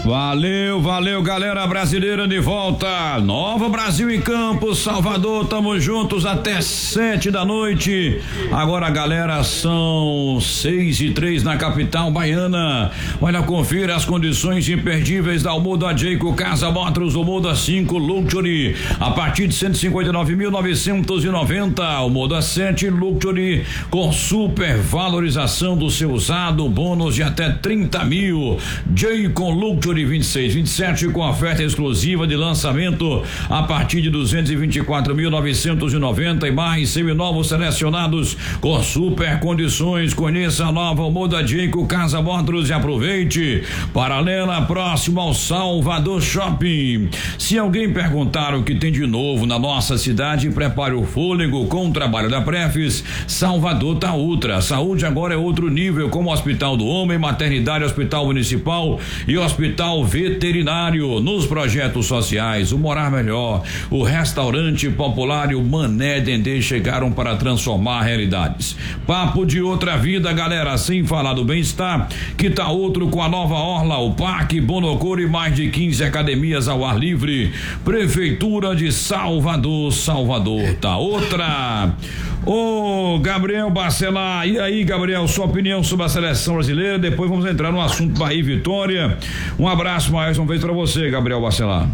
Valeu, galera brasileira de volta. Nova Brasil em Campo, Salvador, tamo juntos até 7 da noite. Agora, galera, são 6:03 na capital baiana. Olha, confira as condições imperdíveis da Almuda Jayco Casa Motors, Almuda 5 Luxury, a partir de 159.990. Almuda 7 Luxury com super valorização do seu usado, bônus de até 30 mil. Jayco Luxury 2627 com oferta exclusiva de lançamento a partir de 224.990 e mais seminovos selecionados com super condições. Conheça a nova Almuda Jayco Casa Motors e aproveite. Paralela, próximo ao Salvador Shopping. Se alguém perguntar o que tem de novo na nossa cidade, prepare o fôlego com o trabalho da Prefis. Salvador tá Ultra. Saúde agora é outro nível, como Hospital do Homem, Maternidade, Hospital Municipal e Hospital Veterinário. Nos projetos sociais, o Morar Melhor, o Restaurante Popular e o Mané Dendê chegaram para transformar realidades. Papo de outra vida, galera, sem falar do bem-estar, que tá outro com a nova orla, o Parque Bonocor e mais de 15 academias ao ar livre. Prefeitura de Salvador tá outra. Ô, Gabriel Bacelar, e aí, Gabriel, sua opinião sobre a seleção brasileira? Depois vamos entrar no assunto Bahia e Vitória. Um abraço mais uma vez para você, Gabriel Bacelar.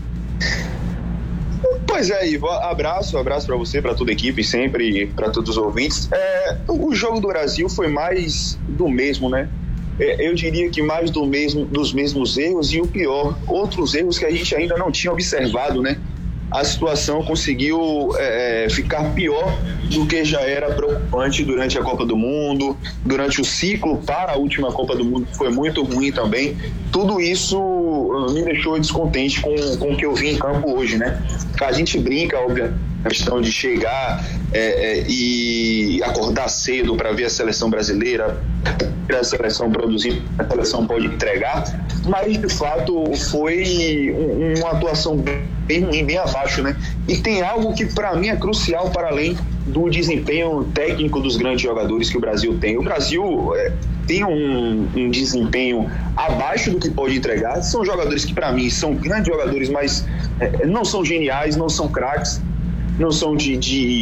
Pois é, Ivo, abraço para você, para toda a equipe, sempre, para todos os ouvintes. O jogo do Brasil foi mais do mesmo, né? Eu diria que mais dos mesmos erros e o pior, outros erros que a gente ainda não tinha observado, né? A situação conseguiu ficar pior do que já era preocupante durante a Copa do Mundo, durante o ciclo para a última Copa do Mundo, que foi muito ruim também. Tudo isso me deixou descontente com o que eu vi em campo hoje, né? A gente brinca, obviamente, a questão de chegar e acordar cedo para ver a seleção brasileira, a seleção produzir, a seleção pode entregar, mas de fato foi uma atuação bem ruim, bem abaixo, né? E tem algo que para mim é crucial para além do desempenho técnico dos grandes jogadores que o Brasil tem. O Brasil tem um desempenho abaixo do que pode entregar. São jogadores que para mim são grandes jogadores, mas não são geniais, não são craques, não são de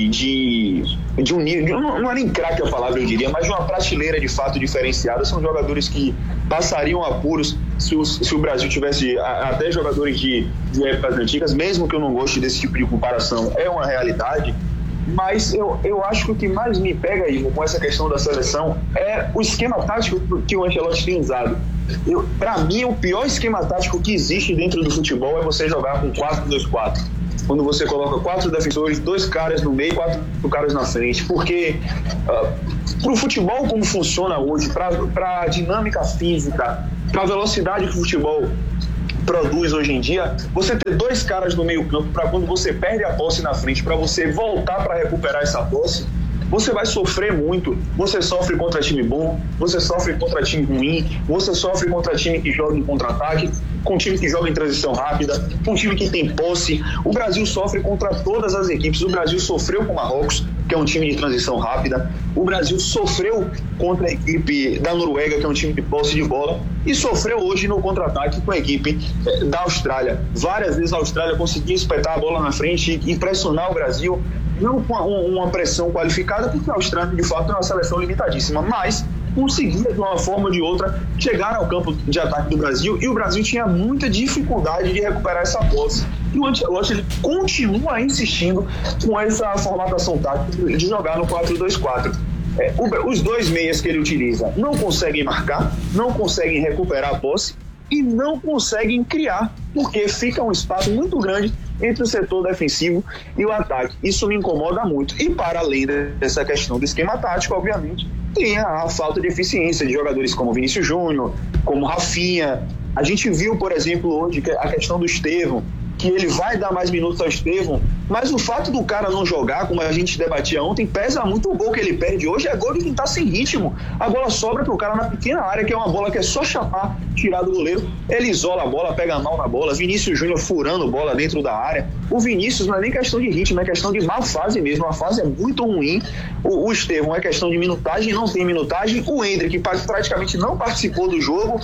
um nível, não é nem craque a palavra, eu diria, mas de uma prateleira de fato diferenciada. São jogadores que passariam apuros se o Brasil tivesse até jogadores de épocas antigas, mesmo que eu não goste desse tipo de comparação, é uma realidade. Mas eu acho que o que mais me pega, Ivo, com essa questão da seleção é o esquema tático que o Ancelotti tem usado. Para mim, o pior esquema tático que existe dentro do futebol é você jogar com 4-2-4. Quando você coloca 4 defensores, 2 caras no meio, 4 caras na frente. Porque para o futebol como funciona hoje, para a dinâmica física, para a velocidade que o futebol produz hoje em dia, você ter 2 caras no meio campo para quando você perde a posse na frente, para você voltar para recuperar essa posse, você vai sofrer muito. Você sofre contra time bom, você sofre contra time ruim, você sofre contra time que joga em contra-ataque, com time que joga em transição rápida, com time que tem posse. O Brasil sofre contra todas as equipes. O Brasil sofreu com o Marrocos, que é um time de transição rápida. O Brasil sofreu contra a equipe da Noruega, que é um time de posse de bola, e sofreu hoje no contra-ataque com a equipe da Austrália. Várias vezes a Austrália conseguia espetar a bola na frente e pressionar o Brasil, não com uma pressão qualificada, porque a Austrália de fato é uma seleção limitadíssima, mas conseguia de uma forma ou de outra chegar ao campo de ataque do Brasil, e o Brasil tinha muita dificuldade de recuperar essa posse. E o Ancelotti, ele continua insistindo com essa formatação tática de jogar no 4-2-4. Os 2 meias que ele utiliza não conseguem marcar, não conseguem recuperar a posse e não conseguem criar, porque fica um espaço muito grande entre o setor defensivo e o ataque. Isso me incomoda muito. E para além dessa questão do esquema tático, obviamente, tem a falta de eficiência de jogadores como Vinícius Júnior, como Rafinha. A gente viu, por exemplo, hoje a questão do Estevão, que ele vai dar mais minutos ao Estevão, mas o fato do cara não jogar, como a gente debatia ontem, pesa muito. O gol que ele perde hoje é gol de quem tá sem ritmo. A bola sobra pro cara na pequena área, que é uma bola que é só chapar, tirar do goleiro. Ele isola a bola, pega mal na bola. Vinícius Júnior furando bola dentro da área. O Vinícius não é nem questão de ritmo, é questão de má fase mesmo. A fase é muito ruim. O Estevão é questão de minutagem, não tem minutagem. O Endrick praticamente não participou do jogo.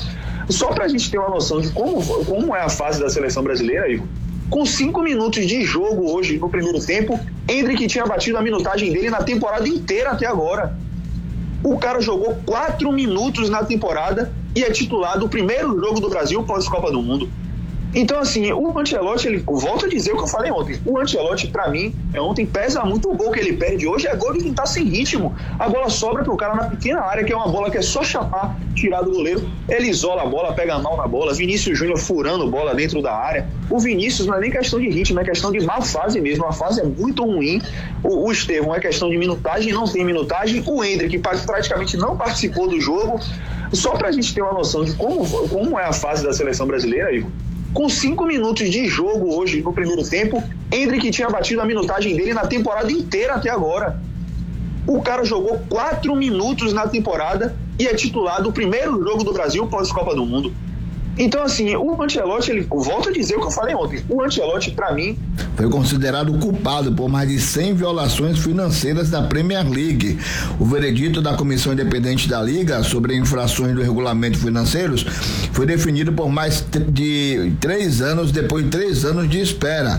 Só para a gente ter uma noção de como é a fase da seleção brasileira, Igor, com 5 minutos de jogo hoje no primeiro tempo, Endrick tinha batido a minutagem dele na temporada inteira até agora. O cara jogou 4 minutos na temporada e é titular do primeiro jogo do Brasil pós-Copa do Mundo. Então, assim, o Ancelotti, ele volta a dizer o que eu falei ontem. O Ancelotti, pra mim, ontem pesa muito o gol que ele perde hoje. É gol de quem tá sem ritmo. A bola sobra pro cara na pequena área, que é uma bola que é só chapar, tirar do goleiro. Ele isola a bola, pega a mão na bola. Vinícius Júnior furando bola dentro da área. O Vinícius não é nem questão de ritmo, é questão de má fase mesmo. A fase é muito ruim. O Estevão é questão de minutagem, não tem minutagem. O Endrick praticamente não participou do jogo. Só pra gente ter uma noção de como é a fase da seleção brasileira, Igor. Com 5 minutos de jogo hoje no primeiro tempo, Endrick tinha batido a minutagem dele na temporada inteira até agora. O cara jogou 4 minutos na temporada e é titular do primeiro jogo do Brasil pós-Copa do Mundo. Então, assim, o Ancelotti, ele volta a dizer o que eu falei ontem. O Ancelotti, pra mim, foi considerado culpado por mais de 100 violações financeiras da Premier League. O veredito da Comissão Independente da Liga sobre infrações do regulamento financeiros foi definido por mais de 3 anos, depois de 3 anos de espera.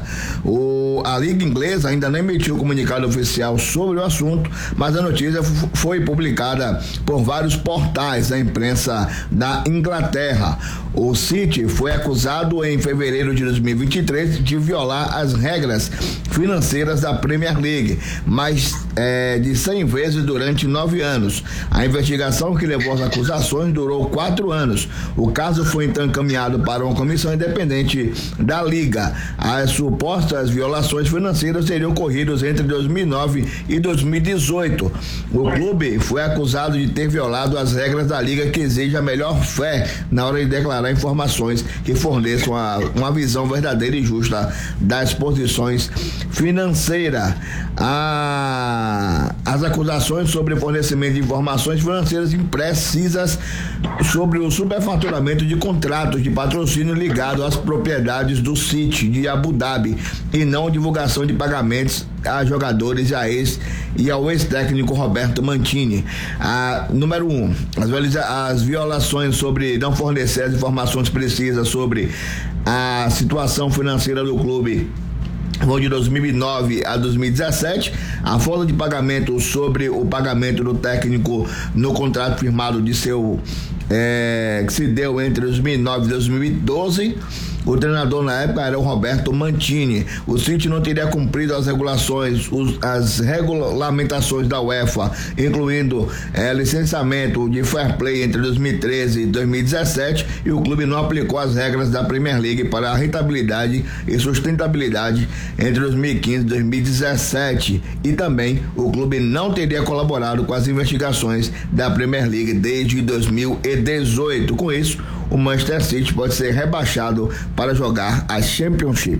A Liga Inglesa ainda não emitiu um comunicado oficial sobre o assunto, mas a notícia foi publicada por vários portais da imprensa da Inglaterra. O City foi acusado em fevereiro de 2023 de violar as regras financeiras da Premier League, mais de 100 vezes durante 9 anos. A investigação que levou às acusações durou 4 anos. O caso foi então encaminhado para uma comissão independente da Liga. As supostas violações financeiras teriam ocorrido entre 2009 e 2018. O clube foi acusado de ter violado as regras da Liga, que exige a melhor fé na hora de declarar informações que forneçam uma visão verdadeira e justa das posições financeiras. As acusações sobre fornecimento de informações financeiras imprecisas sobre o superfaturamento de contratos de patrocínio ligado às propriedades do City de Abu Dhabi e não divulgação de pagamentos a jogadores e ao ex-técnico Roberto Mantini. Número 1, as violações sobre não fornecer as informações precisas sobre a situação financeira do clube vão de 2009 a 2017. A folga de pagamento sobre o pagamento do técnico no contrato firmado de que se deu entre 2009 e 2012. O treinador na época era o Roberto Mantini. O City não teria cumprido as regulações, as regulamentações da UEFA, incluindo licenciamento de fair play entre 2013 e 2017, e o clube não aplicou as regras da Premier League para a rentabilidade e sustentabilidade entre 2015 e 2017. E também o clube não teria colaborado com as investigações da Premier League desde 2018. Com isso, o Manchester City pode ser rebaixado para jogar a Championship.